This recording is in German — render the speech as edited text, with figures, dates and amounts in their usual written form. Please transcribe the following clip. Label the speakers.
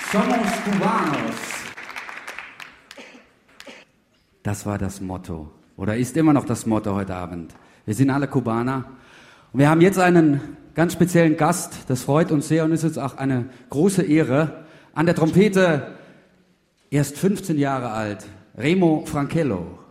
Speaker 1: Somos Cubanos. Das war das Motto. Oder ist immer noch das Motto heute Abend. Wir sind alle Kubaner. Und wir haben jetzt einen ganz speziellen Gast. Das freut uns sehr und ist uns auch eine große Ehre. An der Trompete, erst 15 Jahre alt, Remo Frankello.